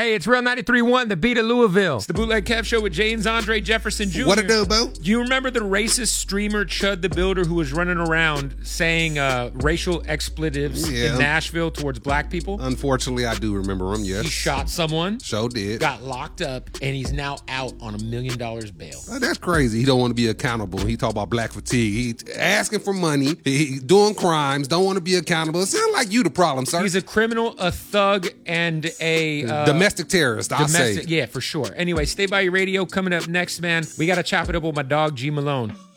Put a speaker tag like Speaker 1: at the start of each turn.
Speaker 1: Hey, it's Real 93.1, the beat of Louisville. It's the Bootleg Kev Show with James Andre Jefferson Jr.
Speaker 2: What it do, boo?
Speaker 1: Do you remember the racist streamer Chud the Builder who was running around saying racial expletives in Nashville towards black people?
Speaker 2: Unfortunately, I do remember him, yes.
Speaker 1: He shot someone.
Speaker 2: So did.
Speaker 1: Got locked up, and he's now out on $1 million bail.
Speaker 2: That's crazy. He don't want to be accountable. He talk about black fatigue. He asking for money. He doing crimes. Don't want to be accountable. It sounds like you the problem, sir.
Speaker 1: He's a criminal, a thug, and a...
Speaker 2: domestic terrorist, I'll say.
Speaker 1: Yeah, for sure. Anyway, stay by your radio. Coming up next, man, we got to chop it up with my dog, G Malone.